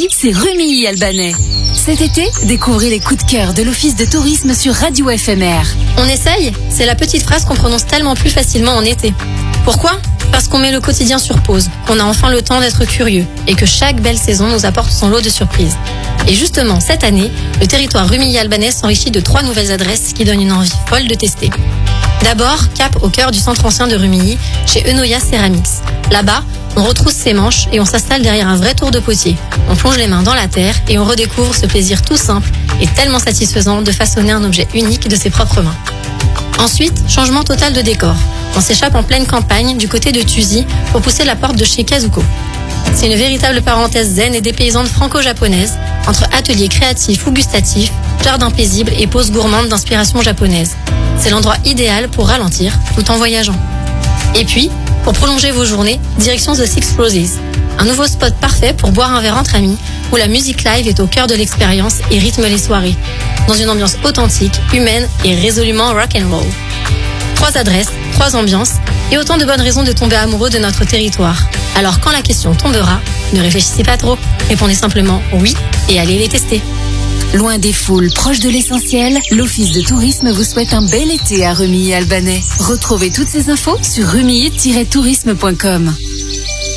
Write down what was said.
ici, c'est Rumilly-Albanais. Cet été, découvrez les coups de cœur de l'Office de tourisme sur Radio FMR. On essaye ? C'est la petite phrase qu'on prononce tellement plus facilement en été. Pourquoi ? Parce qu'on met le quotidien sur pause, qu'on a enfin le temps d'être curieux et que chaque belle saison nous apporte son lot de surprises. Et justement, cette année, le territoire Rumilly-Albanais s'enrichit de 3 nouvelles adresses qui donnent une envie folle de tester. D'abord, cap au cœur du centre ancien de Rumilly, chez Enoya Ceramics. Là-bas, on retrousse ses manches et on s'installe derrière un vrai tour de potier. On plonge les mains dans la terre et on redécouvre ce plaisir tout simple et tellement satisfaisant de façonner un objet unique de ses propres mains. Ensuite, changement total de décor. On s'échappe en pleine campagne du côté de Thuzy pour pousser la porte de chez Kazuko. C'est une véritable parenthèse zen et dépaysante franco-japonaise, entre ateliers créatifs ou gustatifs, jardins paisibles et pauses gourmandes d'inspiration japonaise. C'est l'endroit idéal pour ralentir tout en voyageant. Et puis, pour prolonger vos journées, direction The Six Roses. Un nouveau spot parfait pour boire un verre entre amis, où la musique live est au cœur de l'expérience et rythme les soirées, dans une ambiance authentique, humaine et résolument rock'n'roll. 3 adresses, 3 ambiances, et autant de bonnes raisons de tomber amoureux de notre territoire. Alors quand la question tombera, ne réfléchissez pas trop, répondez simplement oui et allez les tester. Loin des foules, proche de l'essentiel, l'Office de tourisme vous souhaite un bel été à Rumilly-Albanais. Retrouvez toutes ces infos sur rumilly-tourisme.com.